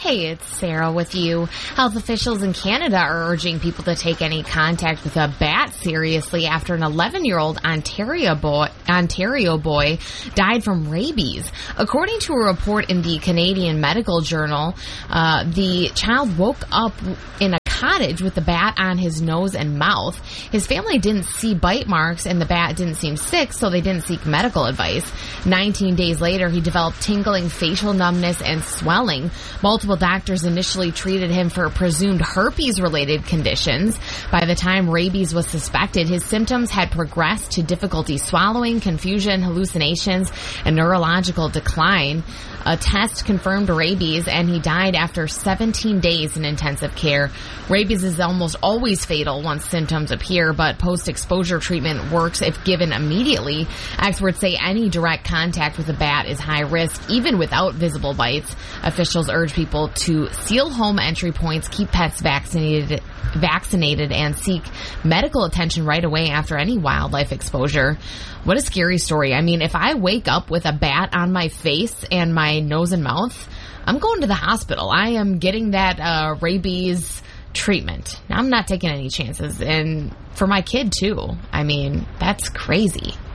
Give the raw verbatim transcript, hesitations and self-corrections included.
Hey, it's Sarah with you. Health officials in Canada are urging people to take any contact with a bat seriously after an eleven-year-old Ontario boy, Ontario boy died from rabies. According to a report in the Canadian Medical Journal, uh, the child woke up in a cottage with the bat on his nose and mouth. His family didn't see bite marks and the bat didn't seem sick, so they didn't seek medical advice. nineteen days later, he developed tingling, facial numbness, and swelling. Multiple doctors initially treated him for presumed herpes-related conditions. By the time rabies was suspected, his symptoms had progressed to difficulty swallowing, confusion, hallucinations, and neurological decline. A test confirmed rabies, and he died after seventeen days in intensive care. Rabies is almost always fatal once symptoms appear, but post-exposure treatment works if given immediately. Experts say any direct contact with a bat is high risk, even without visible bites. Officials urge people to seal home entry points, keep pets vaccinated, vaccinated, and seek medical attention right away after any wildlife exposure. What a scary story. I mean, if I wake up with a bat on my face and my nose and mouth, I'm going to the hospital. I am getting that uh, rabies treatment. I'm not taking any chances. And for my kid, too. I mean, that's crazy.